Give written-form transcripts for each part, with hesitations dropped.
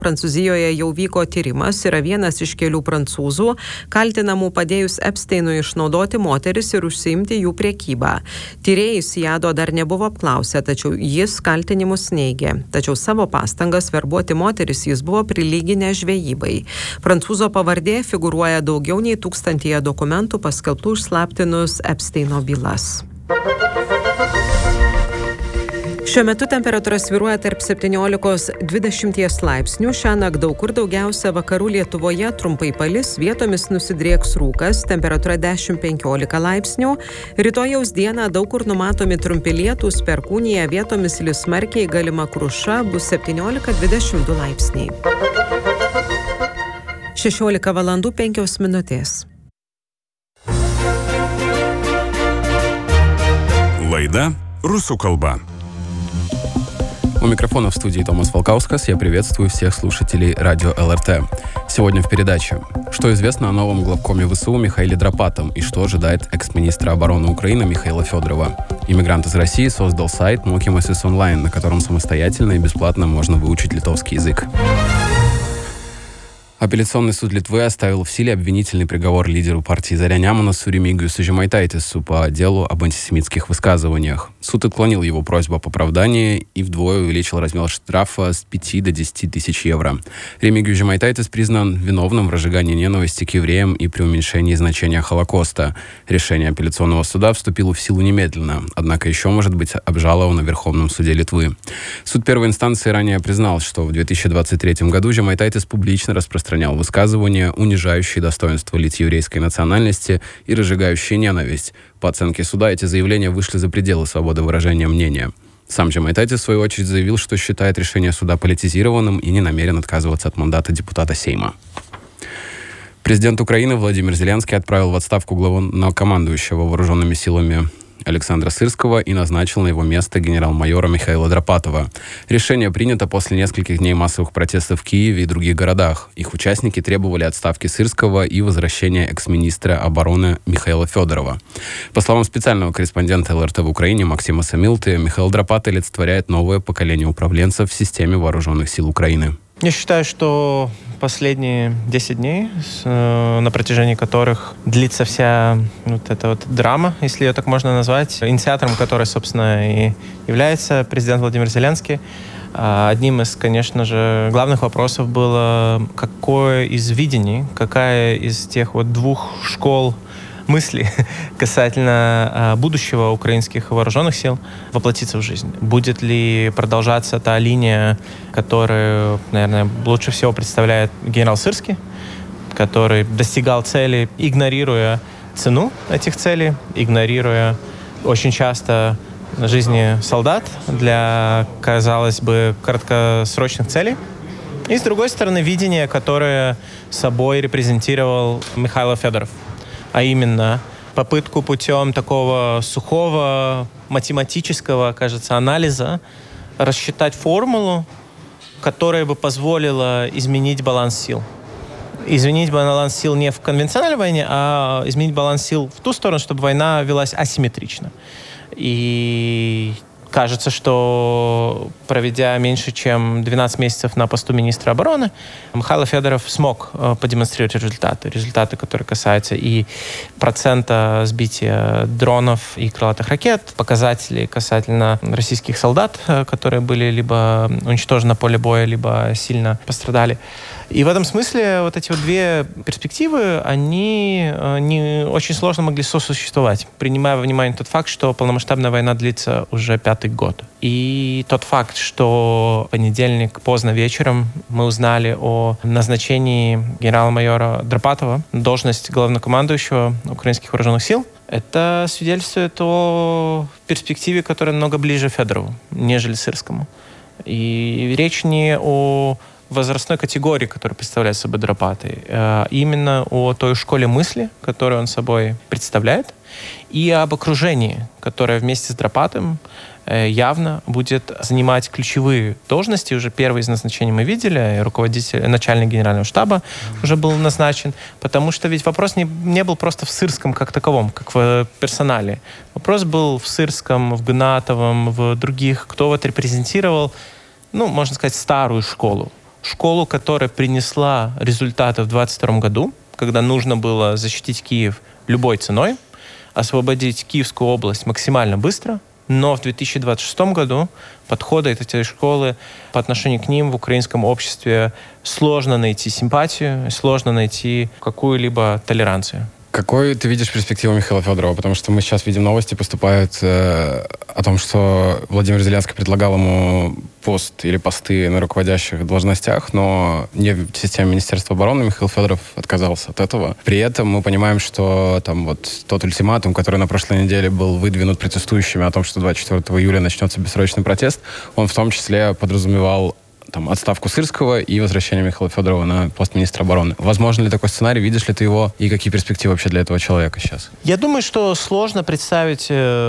Prancūzijoje jau vyko tyrimas, yra vienas iš kelių prancūzų, kaltinamų padėjus Epsteinui išnaudoti moteris ir užsiimti jų priekybą. Tyrėjai Siado dar nebuvo apklausę, tačiau jis kaltinimus neigė. Tačiau savo pastangas verbuoti moteris jis buvo prilyginęs žvejybai. Prancūzo pavardė figūruoja daugiau nei 1000 dokumentų paskelbtų užslaptinus Epsteino bylas. Šiuo metu temperatūra svyruoja tarp 17–20 laipsnių. Šiąnakt daug kur, daugiausia vakarų Lietuvoje, trumpai palis, vietomis nusidrieks rūkas, temperatūra 10–15 laipsnių. Rytojaus dieną daug kur numatomi trumpi lietūs, perkūnija, vietomis lis smarkiai, galima kruša, bus 17–22 laipsniai. 16:05. Лайда «Русу колба». У микрофона в студии Томас Волкаускас. Я приветствую всех слушателей радио ЛРТ. Сегодня в передаче. Что известно о новом главкоме ВСУ Михаиле Драпатом и что ожидает экс-министра обороны Украины Михаила Федорова. Иммигрант из России создал сайт Mokymasis Online, на котором самостоятельно и бесплатно можно выучить литовский язык. Апелляционный суд Литвы оставил в силе обвинительный приговор лидеру партии «Заря Немунасу» Ремигиюсу Žemaitaitėsу по делу об антисемитских высказываниях. Суд отклонил его просьбу об оправдании и вдвое увеличил размер штрафа с 5 до 10 тысяч евро. Ремигиюс Žemaitaitis признан виновным в разжигании ненависти к евреям и преуменьшении значения Холокоста. Решение апелляционного суда вступило в силу немедленно, однако еще может быть обжаловано в Верховном суде Литвы. Суд первой инстанции ранее признал, что в 2023 году Žemaitaitis публично распространял высказывания, унижающие достоинство лиц еврейской национальности и разжигающие ненависть. По оценке суда, эти заявления вышли за пределы свободы выражения мнения. Сам Žemaitaitis, в свою очередь, заявил, что считает решение суда политизированным и не намерен отказываться от мандата депутата Сейма. Президент Украины Владимир Зеленский отправил в отставку главнокомандующего вооруженными силами Александра Сырского и назначил на его место генерал-майора Михаила Драпатова. Решение принято после нескольких дней массовых протестов в Киеве и других городах. Их участники требовали отставки Сырского и возвращения экс-министра обороны Михаила Федорова. По словам специального корреспондента ЛРТ в Украине Максима Самилты, Михаил Драпата олицетворяет новое поколение управленцев в системе вооруженных сил Украины. Я считаю, что последние 10 дней, на протяжении которых длится вся вот эта вот драма, если ее так можно назвать, инициатором которой, собственно, и является президент Владимир Зеленский, одним из, конечно же, главных вопросов было, какое из видений, какая из тех вот двух школ мысли касательно будущего украинских вооруженных сил воплотиться в жизнь. Будет ли продолжаться та линия, которую, наверное, лучше всего представляет генерал Сырский, который достигал цели, игнорируя цену этих целей, игнорируя очень часто жизни солдат для, казалось бы, краткосрочных целей. И, с другой стороны, видение, которое собой репрезентировал Михаил Федоров. А именно попытку путем такого сухого математического, кажется, анализа рассчитать формулу, которая бы позволила изменить баланс сил. Изменить баланс сил не в конвенциональной войне, а изменить баланс сил в ту сторону, чтобы война велась асимметрично. И кажется, что, проведя меньше, чем 12 месяцев на посту министра обороны, Михаил Федоров смог продемонстрировать результаты, которые касаются и процента сбития дронов и крылатых ракет, показателей касательно российских солдат, которые были либо уничтожены на поле боя, либо сильно пострадали. И в этом смысле вот эти вот две перспективы, они не очень сложно могли сосуществовать, принимая во внимание тот факт, что полномасштабная война длится уже 5-й год. И тот факт, что в понедельник поздно вечером мы узнали о назначении генерала-майора Драпатова на должность главнокомандующего украинских вооруженных сил, это свидетельствует о перспективе, которая намного ближе Федорову, нежели Сырскому. И речь не о возрастной категории, которую представляет собой Драпатой, именно о той школе мысли, которую он собой представляет, и об окружении, которое вместе с Драпатом явно будет занимать ключевые должности. Уже первые из назначений мы видели, руководитель, начальник генерального штаба уже был назначен, потому что ведь вопрос не был просто в Сырском как таковом, как в персонале. Вопрос был в Сырском, в Гнатовом, в других, кто вот репрезентировал, можно сказать, старую школу школу, которая принесла результаты в 2022 году, когда нужно было защитить Киев любой ценой, освободить Киевскую область максимально быстро, но в 2026 году подходы этой школы по отношению к ним в украинском обществе сложно найти симпатию, сложно найти какую-либо толеранцию. Какой ты видишь перспективу Михаила Федорова? Потому что мы сейчас видим новости, поступают о том, что Владимир Зеленский предлагал ему пост или посты на руководящих должностях, но не в системе Министерства обороны. Михаил Федоров отказался от этого. При этом мы понимаем, что там вот тот ультиматум, который на прошлой неделе был выдвинут протестующими о том, что 24 июля начнется бессрочный протест, он в том числе подразумевал там, отставку Сырского и возвращение Михаила Федорова на пост министра обороны. Возможно ли такой сценарий? Видишь ли ты его? И какие перспективы вообще для этого человека сейчас? Я думаю, что сложно представить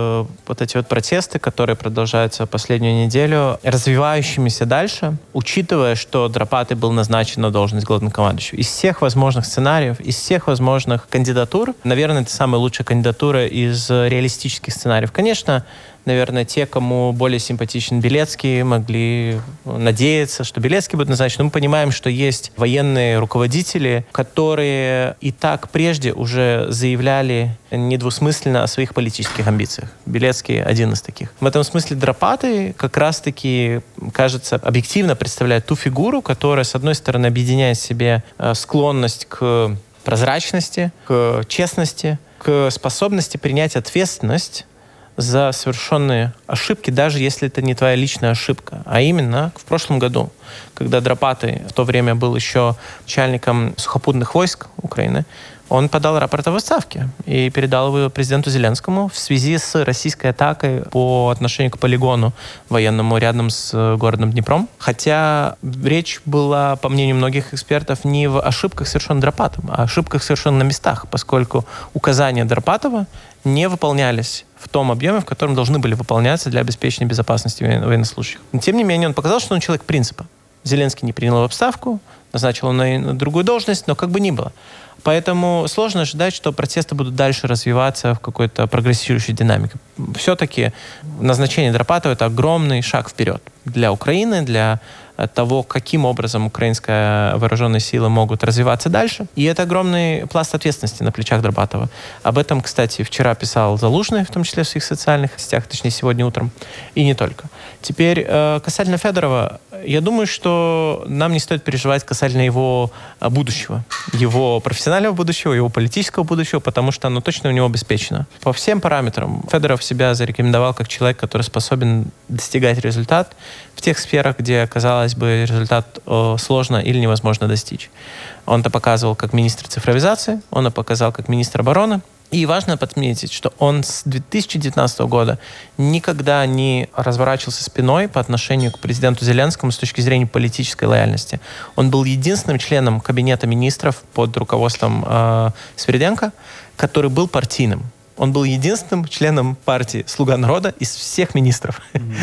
вот эти вот протесты, которые продолжаются последнюю неделю, развивающимися дальше, учитывая, что Драпатый был назначен на должность главнокомандующего. Из всех возможных сценариев, из всех возможных кандидатур, наверное, это самая лучшая кандидатура из реалистических сценариев. Конечно, наверное, те, кому более симпатичен Белецкий, могли надеяться, что Белецкий будет назначен. Но мы понимаем, что есть военные руководители, которые и так прежде уже заявляли недвусмысленно о своих политических амбициях. Белецкий один из таких. В этом смысле Драпатый как раз-таки, кажется, объективно представляет ту фигуру, которая, с одной стороны, объединяет в себе склонность к прозрачности, к честности, к способности принять ответственность за совершенные ошибки, даже если это не твоя личная ошибка. А именно в прошлом году, когда Драпатый в то время был еще начальником сухопутных войск Украины, он подал рапорт о отставке и передал его президенту Зеленскому в связи с российской атакой по отношению к полигону военному рядом с городом Днепром. Хотя речь была, по мнению многих экспертов, не в ошибках, совершенных Драпатовым, а ошибках, совершенных на местах, поскольку указания Драпатова не выполнялись в том объеме, в котором должны были выполняться для обеспечения безопасности военнослужащих. Но, тем не менее, он показал, что он человек принципа. Зеленский не принял его в отставку, назначил его на другую должность, но как бы ни было. Поэтому сложно ожидать, что протесты будут дальше развиваться в какой-то прогрессирующей динамике. Все-таки назначение Драпатова — это огромный шаг вперед для Украины, для того, каким образом украинские вооруженные силы могут развиваться дальше. И это огромный пласт ответственности на плечах Драпатова. Об этом, кстати, вчера писал Залужный, в том числе в своих социальных сетях, точнее, сегодня утром, и не только. Теперь, касательно Федорова, я думаю, что нам не стоит переживать касательно его будущего, его профессионального будущего, его политического будущего, потому что оно точно у него обеспечено. По всем параметрам Федоров себя зарекомендовал как человек, который способен достигать результат в тех сферах, где, казалось бы, результат сложно или невозможно достичь. Он это показывал как министр цифровизации, он это показал как министр обороны. И важно подметить, что он с 2019 года никогда не разворачивался спиной по отношению к президенту Зеленскому с точки зрения политической лояльности. Он был единственным членом кабинета министров под руководством Свериденко, который был партийным. Он был единственным членом партии «Слуга народа» из всех министров.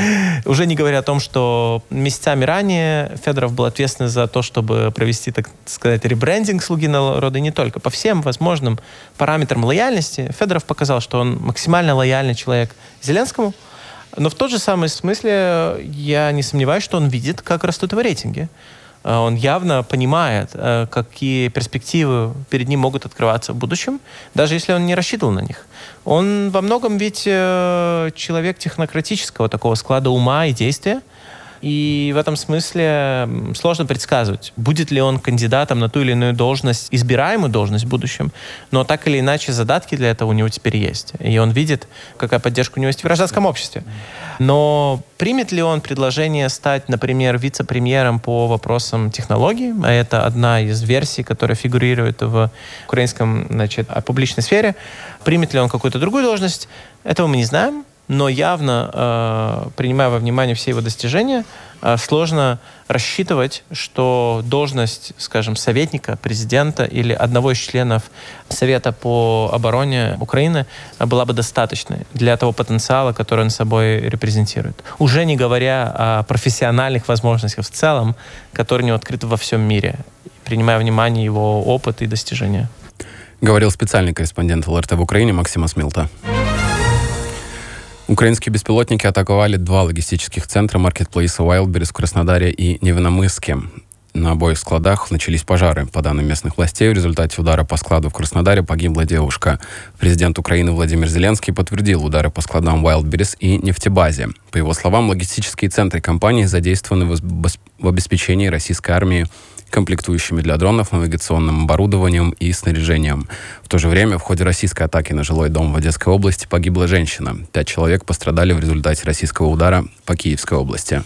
Уже не говоря о том, что месяцами ранее Федоров был ответственен за то, чтобы провести, так сказать, ребрендинг «Слуги народа», и не только. По всем возможным параметрам лояльности Федоров показал, что он максимально лояльный человек Зеленскому, но в тот же самый смысле я не сомневаюсь, что он видит, как растут его рейтинги. Он явно понимает, какие перспективы перед ним могут открываться в будущем, даже если он не рассчитывал на них. Он во многом ведь человек технократического такого склада ума и действия. И в этом смысле сложно предсказывать, будет ли он кандидатом на ту или иную должность, избираемую должность в будущем. Но так или иначе задатки для этого у него теперь есть. И он видит, какая поддержка у него есть в гражданском обществе. Но примет ли он предложение стать, например, вице-премьером по вопросам технологий, а это одна из версий, которая фигурирует в украинском, публичной сфере, примет ли он какую-то другую должность, этого мы не знаем. Но явно, принимая во внимание все его достижения, сложно рассчитывать, что должность, скажем, советника, президента или одного из членов Совета по обороне Украины была бы достаточной для того потенциала, который он собой репрезентирует. Уже не говоря о профессиональных возможностях в целом, которые у него открыты во всем мире, принимая во внимание его опыт и достижения. Говорил специальный корреспондент ЛРТ в Украине Максим Асмилта. Украинские беспилотники атаковали 2 логистических центра маркетплейса Wildberries в Краснодаре и Невиномысске. на обоих складах начались пожары. По данным местных властей, в результате удара по складу в Краснодаре погибла девушка. Президент Украины Владимир Зеленский подтвердил удары по складам Wildberries и нефтебазе. По его словам, логистические центры компании задействованы в обеспечении российской армии комплектующими для дронов, навигационным оборудованием и снаряжением. В то же время в ходе российской атаки на жилой дом в Одесской области погибла женщина. 5 человек пострадали в результате российского удара по Киевской области.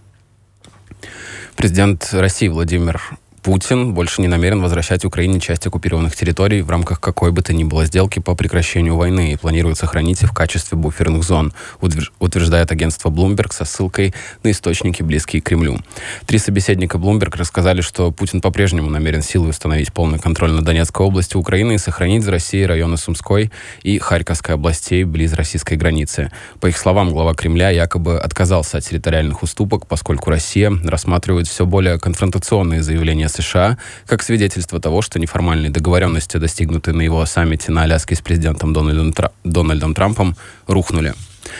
Президент России Владимир Путин больше не намерен возвращать Украине часть оккупированных территорий в рамках какой бы то ни было сделки по прекращению войны и планирует сохранить их в качестве буферных зон, утверждает агентство Bloomberg со ссылкой на источники, близкие к Кремлю. 3 собеседника Bloomberg рассказали, что Путин по-прежнему намерен силой установить полный контроль над Донецкой областью Украины и сохранить за Россией районы Сумской и Харьковской областей близ российской границы. По их словам, глава Кремля якобы отказался от территориальных уступок, поскольку Россия рассматривает все более конфронтационные заявления США как свидетельство того, что неформальные договоренности, достигнутые на его саммите на Аляске с президентом Дональдом Трампом, рухнули.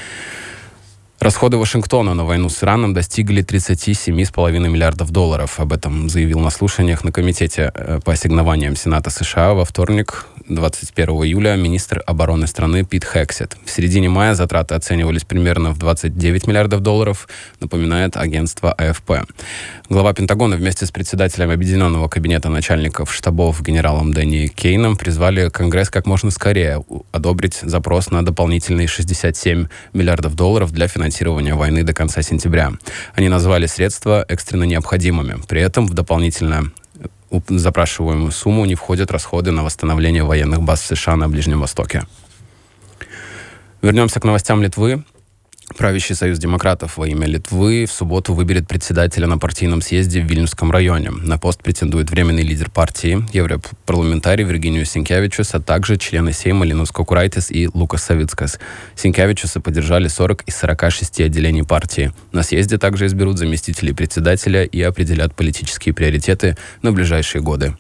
Расходы Вашингтона на войну с Ираном достигли $37,5 миллиардов. Об этом заявил на слушаниях на Комитете по ассигнованиям Сената США во вторник, 21 июля, министр обороны страны Пит Хексет. В середине мая затраты оценивались примерно в $29 миллиардов, напоминает агентство АФП. Глава Пентагона вместе с председателем Объединенного кабинета начальников штабов генералом Дэнни Кейном призвали Конгресс как можно скорее одобрить запрос на дополнительные $67 миллиардов для финансирования войны до конца сентября. Они назвали средства экстренно необходимыми. При этом в дополнительно запрашиваемую сумму не входят расходы на восстановление военных баз США на Ближнем Востоке. Вернемся к новостям Литвы. Правящий союз демократов во имя Литвы в субботу выберет председателя на партийном съезде в Вильнюсском районе. На пост претендует временный лидер партии, европарламентарий Виргинijus Sinkevičius, а также члены Сейма Линус Кокурайтис и Лукас Савицкас. Синкевичуса поддержали 40 из 46 отделений партии. На съезде также изберут заместителей председателя и определят политические приоритеты на ближайшие годы.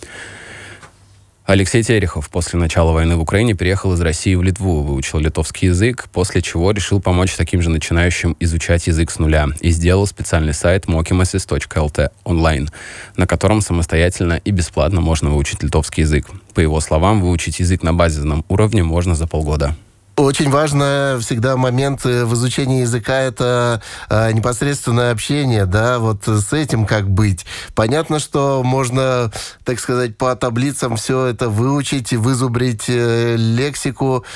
Алексей Терехов после начала войны в Украине переехал из России в Литву, выучил литовский язык, после чего решил помочь таким же начинающим изучать язык с нуля и сделал специальный сайт mokymasis.lt онлайн, на котором самостоятельно и бесплатно можно выучить литовский язык. По его словам, выучить язык на базисном уровне можно за полгода. Очень важно всегда момент в изучении языка — это непосредственное общение, да, вот с этим как быть. Понятно, что можно, так сказать, по таблицам все это выучить, вызубрить лексику.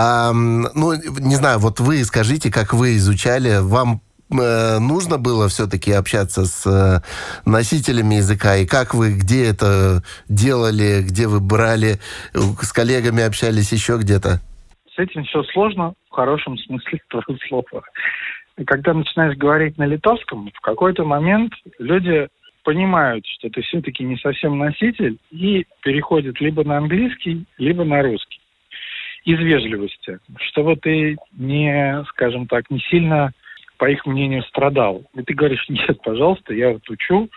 Не знаю, вот вы скажите, как вы изучали, вам нужно было все-таки общаться с носителями языка, и как вы, где это делали, где вы брали, с коллегами общались, еще где-то? С этим все сложно в хорошем смысле этого слова. И когда начинаешь говорить на литовском, в какой-то момент люди понимают, что ты все-таки не совсем носитель, и переходят либо на английский, либо на русский. Из вежливости, чтобы ты не, скажем так, не сильно, по их мнению, страдал. И ты говоришь: нет, пожалуйста, я вот учу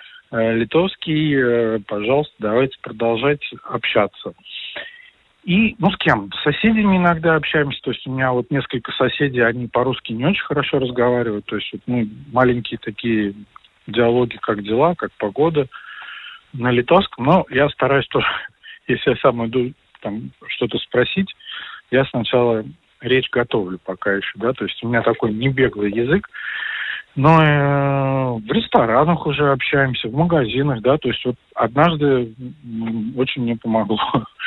литовский, пожалуйста, давайте продолжать общаться. И, с кем? С соседями иногда общаемся. То есть у меня вот несколько соседей, они по-русски не очень хорошо разговаривают. То есть маленькие такие диалоги, как дела, как погода на литовском. Но я стараюсь тоже, если я сам иду там что-то спросить, я сначала речь готовлю пока еще, да. То есть у меня такой небеглый язык. Но в ресторанах уже общаемся, в магазинах, да, то есть вот однажды очень мне помогло.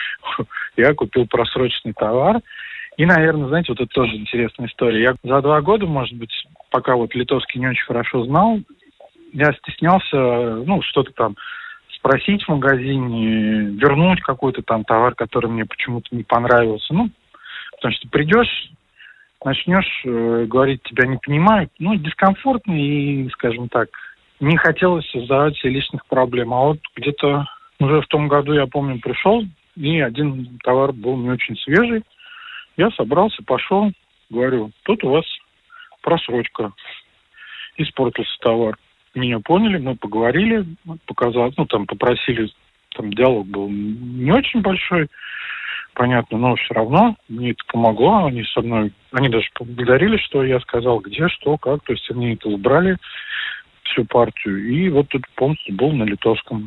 Я купил просроченный товар, и, наверное, знаете, вот это тоже интересная история. Я за 2 года, может быть, пока вот литовский не очень хорошо знал, я стеснялся, что-то там спросить в магазине, вернуть какой-то там товар, который мне почему-то не понравился. Потому что придешь, начнешь говорить, тебя не понимают, дискомфортно и, скажем так, не хотелось создавать себе лишних проблем. А вот где-то уже в том году, я помню, пришел, и один товар был не очень свежий. Я собрался, пошел, говорю: тут у вас просрочка. Испортился товар. Меня поняли, мы поговорили, показал, попросили, диалог был не очень большой. Понятно, но все равно мне это помогло. Они со мной, они даже поблагодарили, что я сказал, где, что, как. То есть они это убрали. всю партию. И вот тут полностью был на литовском.